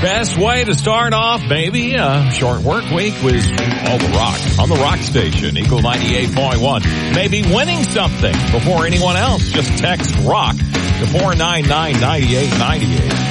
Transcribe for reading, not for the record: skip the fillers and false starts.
Best way to start off maybe a short work week was all the rock on the rock station, Eagle 98.1. Maybe winning something before anyone else. Just text rock to 499-9898.